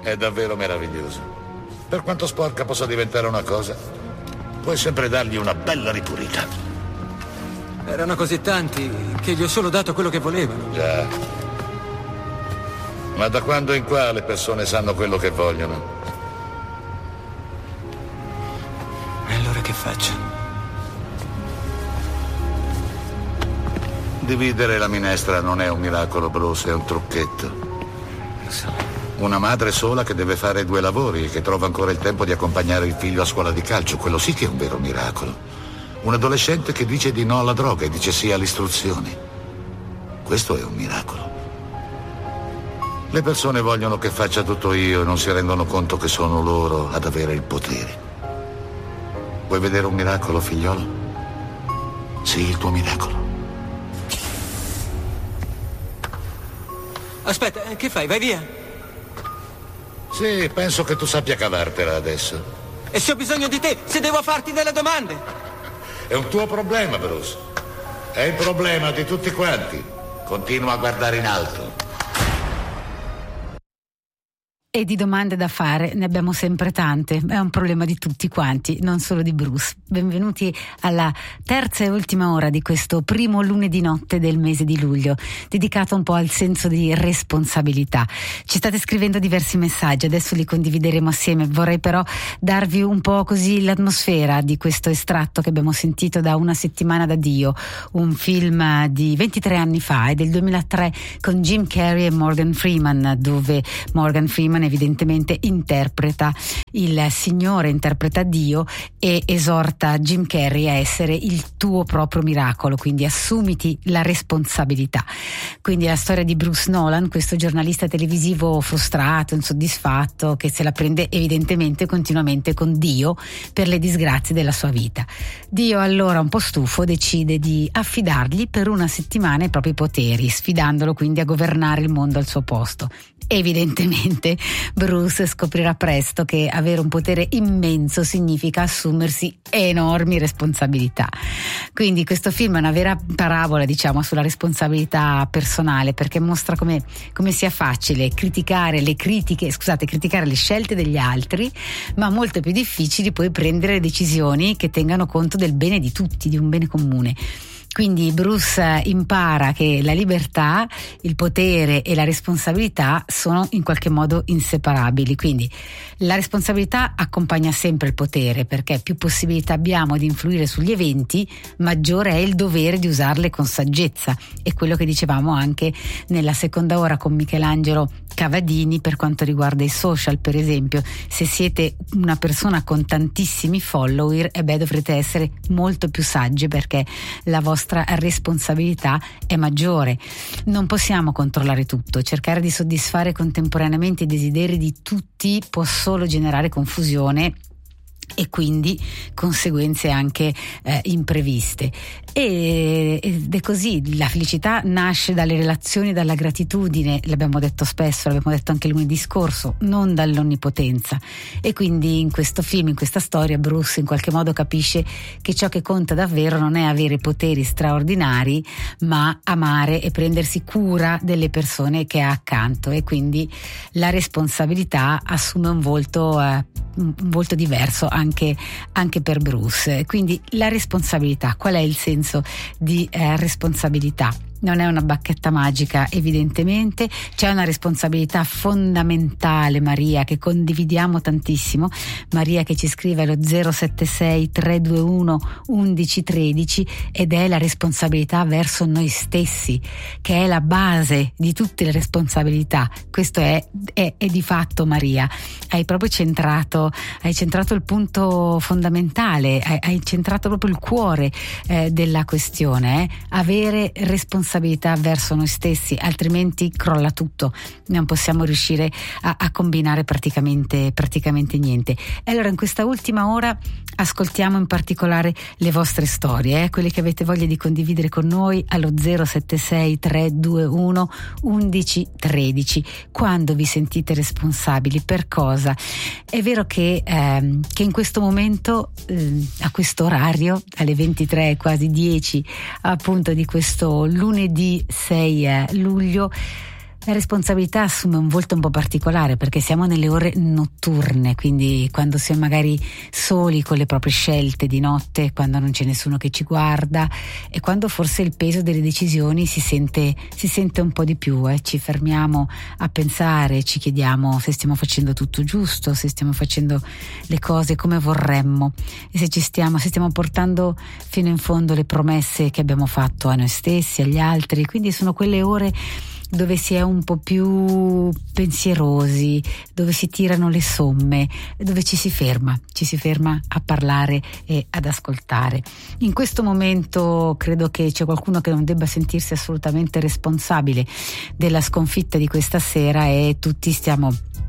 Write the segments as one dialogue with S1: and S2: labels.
S1: È davvero meraviglioso. Per quanto sporca possa diventare una cosa, puoi sempre dargli una bella ripulita.
S2: Erano così tanti che gli ho solo dato quello che volevano.
S1: Già. Ma da quando in qua le persone sanno quello che vogliono?
S2: E allora che faccio?
S1: Dividere la minestra non è un miracolo, Bruce, è un trucchetto.
S2: Lo so.
S1: Una madre sola che deve fare 2 lavori e che trova ancora il tempo di accompagnare il figlio a scuola di calcio, quello sì che è un vero miracolo. Un adolescente che dice di no alla droga e dice sì alle istruzioni. Questo è un miracolo. Le persone vogliono che faccia tutto io e non si rendono conto che sono loro ad avere il potere. Vuoi vedere un miracolo, figliolo? Sì, il tuo miracolo.
S2: Aspetta, che fai? Vai via?
S1: Sì, penso che tu sappia cavartela adesso.
S2: E se ho bisogno di te, se devo farti delle domande?
S1: È un tuo problema, Bruce. È il problema di tutti quanti. Continua a guardare in alto.
S3: E di domande da fare ne abbiamo sempre tante, è un problema di tutti quanti, non solo di Bruce. Benvenuti alla terza e ultima ora di questo primo lunedì notte del mese di luglio, dedicato un po' al senso di responsabilità. Ci state scrivendo diversi messaggi, adesso li condivideremo assieme. Vorrei però darvi un po' così l'atmosfera di questo estratto che abbiamo sentito da Una settimana da Dio, un film di 23 anni fa, è del 2003, con Jim Carrey e Morgan Freeman, dove Morgan Freeman evidentemente interpreta il Signore, interpreta Dio e esorta Jim Carrey a essere il tuo proprio miracolo, quindi assumiti la responsabilità. Quindi la storia di Bruce Nolan, questo giornalista televisivo frustrato, insoddisfatto, che se la prende evidentemente continuamente con Dio per le disgrazie della sua vita. Dio allora, un po' stufo, decide di affidargli per una settimana i propri poteri, sfidandolo quindi a governare il mondo al suo posto. Evidentemente Bruce scoprirà presto che avere un potere immenso significa assumersi enormi responsabilità. Quindi questo film è una vera parabola, diciamo, sulla responsabilità personale, perché mostra come sia facile criticare le scelte degli altri, ma molto più difficili poi prendere decisioni che tengano conto del bene di tutti, di un bene comune. Quindi Bruce impara che la libertà, il potere e la responsabilità sono in qualche modo inseparabili. Quindi la responsabilità accompagna sempre il potere, perché più possibilità abbiamo di influire sugli eventi, maggiore è il dovere di usarle con saggezza. È quello che dicevamo anche nella seconda ora con Michelangelo Cavadini per quanto riguarda i social, per esempio. Se siete una persona con tantissimi follower, dovrete essere molto più saggi, perché la vostra responsabilità è maggiore. Non possiamo controllare tutto, cercare di soddisfare contemporaneamente i desideri di tutti può solo generare confusione e quindi conseguenze anche impreviste. Ed è così, la felicità nasce dalle relazioni, dalla gratitudine, l'abbiamo detto spesso, l'abbiamo detto anche lunedì scorso, non dall'onnipotenza. E quindi in questo film, in questa storia, Bruce in qualche modo capisce che ciò che conta davvero non è avere poteri straordinari, ma amare e prendersi cura delle persone che ha accanto, e quindi la responsabilità assume un volto diverso anche per Bruce. Quindi la responsabilità, qual è il senso di responsabilità? Non è una bacchetta magica, evidentemente c'è una responsabilità fondamentale, Maria, che condividiamo tantissimo. Maria che ci scrive allo 076 321 1113, ed è la responsabilità verso noi stessi, che è la base di tutte le responsabilità. Questo è di fatto, Maria, hai proprio centrato il punto fondamentale, hai centrato proprio il cuore della questione, avere responsabilità verso noi stessi, altrimenti crolla tutto, non possiamo riuscire a combinare praticamente niente. E allora in questa ultima ora ascoltiamo in particolare le vostre storie, quelle che avete voglia di condividere con noi allo 076 321 1113. Quando vi sentite responsabili, per cosa? È vero che in questo momento, a questo orario, alle 23 quasi 10 appunto di questo lunedì 6 luglio, La responsabilità assume un volto un po' particolare perché siamo nelle ore notturne, quindi quando siamo magari soli con le proprie scelte di notte, quando non c'è nessuno che ci guarda e quando forse il peso delle decisioni si sente un po' di più, ci fermiamo a pensare, ci chiediamo se stiamo facendo tutto giusto, se stiamo facendo le cose come vorremmo e se stiamo portando fino in fondo le promesse che abbiamo fatto a noi stessi, agli altri. Quindi sono quelle ore dove si è un po' più pensierosi, dove si tirano le somme, dove ci si ferma a parlare e ad ascoltare. In questo momento credo che c'è qualcuno che non debba sentirsi assolutamente responsabile della sconfitta di questa sera e tutti stiamo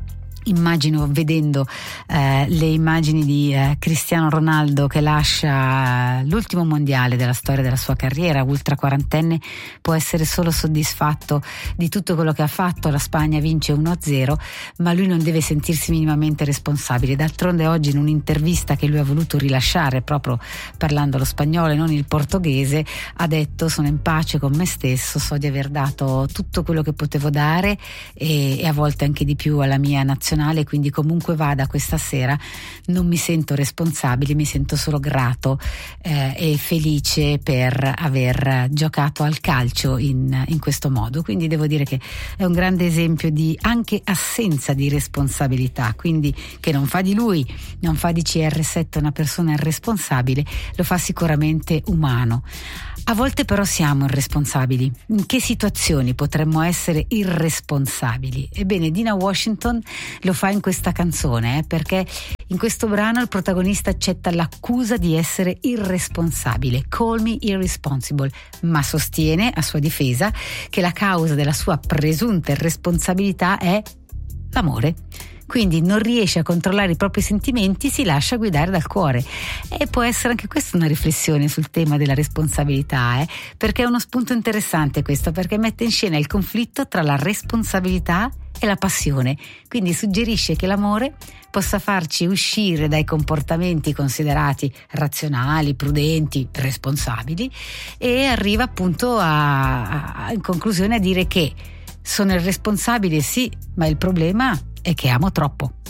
S3: vedendo le immagini di Cristiano Ronaldo che lascia l'ultimo mondiale della storia della sua carriera, ultra quarantenne, può essere solo soddisfatto di tutto quello che ha fatto. La Spagna vince 1-0, ma lui non deve sentirsi minimamente responsabile. D'altronde oggi in un'intervista che lui ha voluto rilasciare proprio parlando lo spagnolo e non il portoghese, ha detto: sono in pace con me stesso, so di aver dato tutto quello che potevo dare e a volte anche di più alla mia nazionale, quindi comunque vada questa sera non mi sento responsabile, mi sento solo grato e felice per aver giocato al calcio in questo modo. Quindi devo dire che è un grande esempio di anche assenza di responsabilità, quindi che non fa di lui, non fa di CR7 una persona irresponsabile, lo fa sicuramente umano. A volte però siamo irresponsabili. In che situazioni potremmo essere irresponsabili? Ebbene, Dina Washington lo fa in questa canzone, perché in questo brano il protagonista accetta l'accusa di essere irresponsabile, call me irresponsible, ma sostiene a sua difesa che la causa della sua presunta irresponsabilità è l'amore. Quindi non riesce a controllare i propri sentimenti, si lascia guidare dal cuore. E può essere anche questa una riflessione sul tema della responsabilità, perché è uno spunto interessante questo, perché mette in scena il conflitto tra la responsabilità e la passione. Quindi suggerisce che l'amore possa farci uscire dai comportamenti considerati razionali, prudenti, responsabili, e arriva appunto in conclusione a dire che sono irresponsabile, sì, ma il problema è che amo troppo.